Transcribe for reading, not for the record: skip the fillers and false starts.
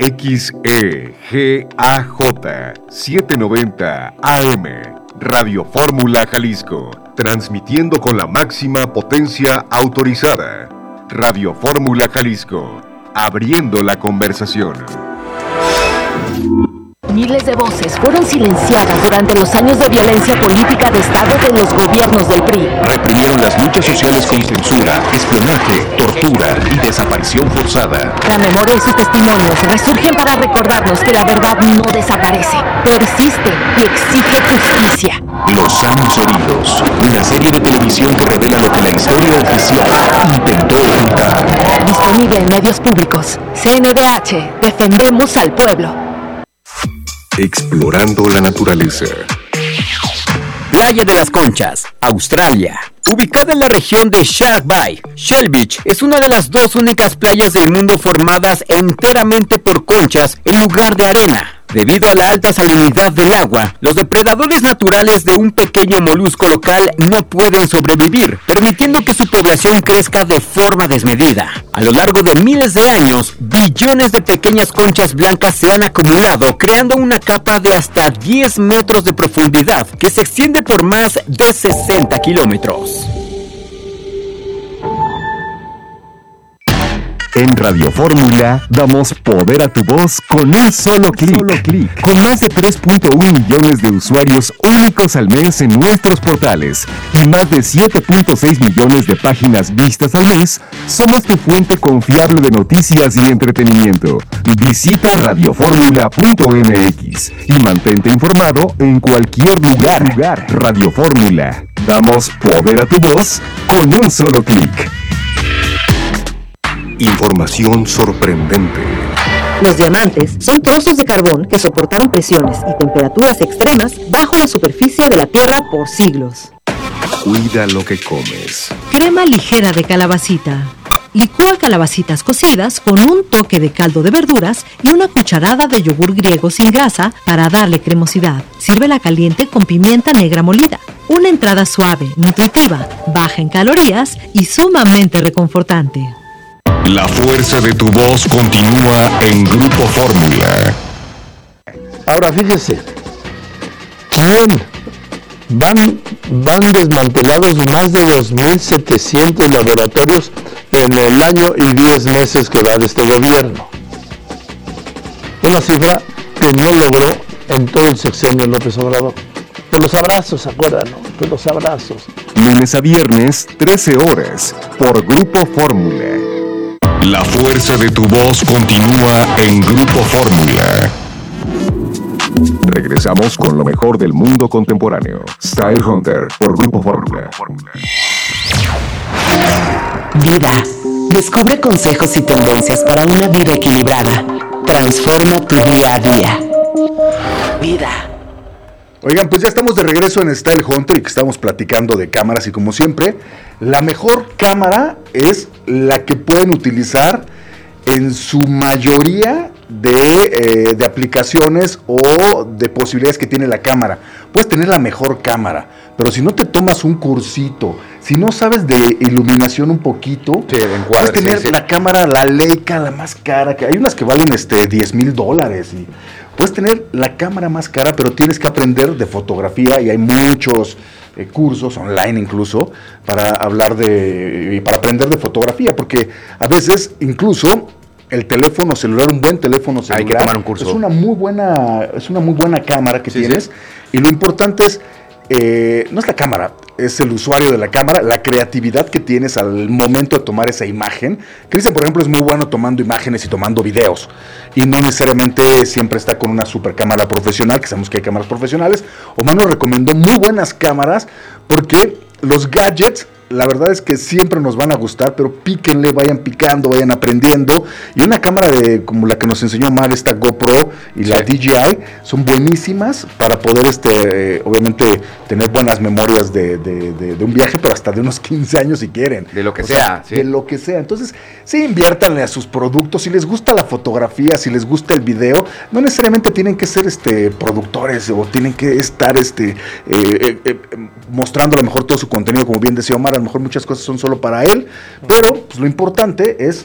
790 AM, Radio Fórmula Jalisco, transmitiendo con la máxima potencia autorizada. Radio Fórmula Jalisco, abriendo la conversación. Miles de voces fueron silenciadas durante los años de violencia política de Estado de los gobiernos del PRI. Reprimieron las luchas sociales con censura, espionaje, tortura y desaparición forzada. La memoria y sus testimonios resurgen para recordarnos que la verdad no desaparece, persiste y exige justicia. Los años heridos, una serie de televisión que revela lo que la historia oficial intentó ocultar. Disponible en medios públicos. CNDH, defendemos al pueblo. Explorando la naturaleza. Playa de las Conchas, Australia. Ubicada en la región de Shark Bay, Shell Beach es una de las dos únicas playas del mundo formadas enteramente por conchas en lugar de arena. Debido a la alta salinidad del agua, los depredadores naturales de un pequeño molusco local no pueden sobrevivir, permitiendo que su población crezca de forma desmedida. A lo largo de miles de años, billones de pequeñas conchas blancas se han acumulado, creando una capa de hasta 10 metros de profundidad, que se extiende por más de 60 kilómetros. En Radio Fórmula damos poder a tu voz con un solo clic. Con más de 3.1 millones de usuarios únicos al mes en nuestros portales y más de 7.6 millones de páginas vistas al mes, somos tu fuente confiable de noticias y entretenimiento. Visita radioformula.mx y mantente informado en cualquier lugar. Radio Fórmula. Damos poder a tu voz con un solo clic. Información sorprendente. Los diamantes son trozos de carbón que soportaron presiones y temperaturas extremas bajo la superficie de la Tierra por siglos. Cuida lo que comes. Crema ligera de calabacita. Licúa calabacitas cocidas con un toque de caldo de verduras y una cucharada de yogur griego sin grasa para darle cremosidad. Sírvela caliente con pimienta negra molida. Una entrada suave, nutritiva, baja en calorías y sumamente reconfortante. La fuerza de tu voz continúa en Grupo Fórmula. Ahora fíjese, van desmantelados más de 2.700 laboratorios en el año y 10 meses que va de este gobierno. Una cifra que no logró en todo el sexenio López Obrador. Por los abrazos, ¿se acuerdan? ¿No? Por los abrazos. Lunes a viernes, 13 horas, por Grupo Fórmula. La fuerza de tu voz continúa en Grupo Fórmula. Regresamos con lo mejor del mundo contemporáneo. Style Hunter por Grupo Fórmula. Vida. Descubre consejos y tendencias para una vida equilibrada. Transforma tu día a día. Vida. Oigan, pues ya estamos de regreso en Style Hunter y que estamos platicando de cámaras y como siempre, la mejor cámara es la que pueden utilizar en su mayoría de aplicaciones o de posibilidades que tiene la cámara. Puedes tener la mejor cámara, pero si no te tomas un cursito, si no sabes de iluminación un poquito, puedes tener la cámara, la Leica, la más cara, que hay unas que valen $10,000 y puedes tener la cámara más cara, pero tienes que aprender de fotografía y hay muchos cursos online incluso para para aprender de fotografía, porque a veces incluso el teléfono celular, un buen teléfono celular, hay que tomar un curso. Es una muy buena cámara que tienes, y lo importante es no es la cámara, es el usuario de la cámara, la creatividad que tienes al momento de tomar esa imagen. Cristian, por ejemplo, es muy bueno tomando imágenes y tomando videos, y no necesariamente siempre está con una super cámara profesional, que sabemos que hay cámaras profesionales. Omar nos recomendó muy buenas cámaras, porque los gadgets, la verdad es que siempre nos van a gustar, pero píquenle, vayan picando, vayan aprendiendo. Y una cámara como la que nos enseñó Omar, esta GoPro y la DJI, son buenísimas para poder, obviamente, tener buenas memorias de un viaje, pero hasta de unos 15 años si quieren. De lo que sea. De lo que sea. Entonces, sí, inviértanle a sus productos. Si les gusta la fotografía, si les gusta el video, no necesariamente tienen que ser productores o tienen que estar mostrando a lo mejor todo su contenido, como bien decía Omar. A lo mejor muchas cosas son solo para él, pero pues lo importante es